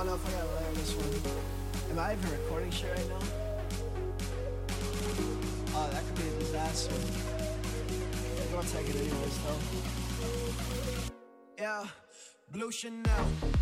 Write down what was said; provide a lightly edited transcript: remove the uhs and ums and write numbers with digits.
don't know if I gotta layer this one. Am I even recording shit right now? Oh, that could be a disaster. I'm gonna take it anyways, though. Yeah, Blue Chanel.